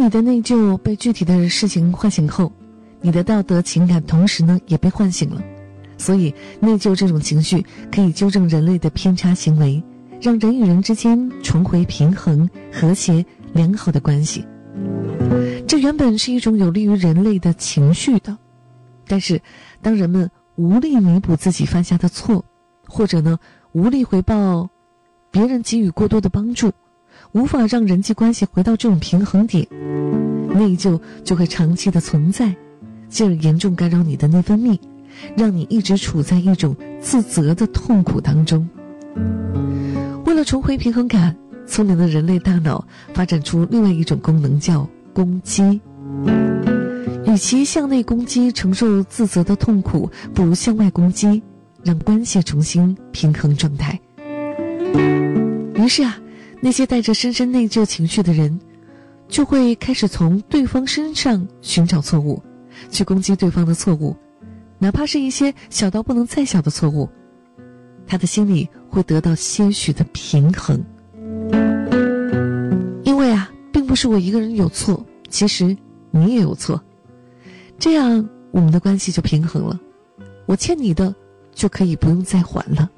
你的内疚被具体的事情唤醒后，你的道德情感同时呢也被唤醒了。所以内疚这种情绪可以纠正人类的偏差行为，让人与人之间重回平衡、和谐、良好的关系。这原本是一种有利于人类的情绪的，但是当人们无力弥补自己犯下的错，或者呢无力回报别人给予过多的帮助，无法让人际关系回到这种平衡点，内疚就会长期的存在，进而严重干扰你的内分泌，让你一直处在一种自责的痛苦当中。为了重回平衡感，聪明的人类大脑发展出另外一种功能，叫攻击。与其向内攻击承受自责的痛苦，不如向外攻击，让关系重新平衡状态。于是那些带着深深内疚情绪的人就会开始从对方身上寻找错误，去攻击对方的错误，哪怕是一些小到不能再小的错误，他的心里会得到些许的平衡。因为并不是我一个人有错，其实你也有错，这样我们的关系就平衡了，我欠你的就可以不用再还了。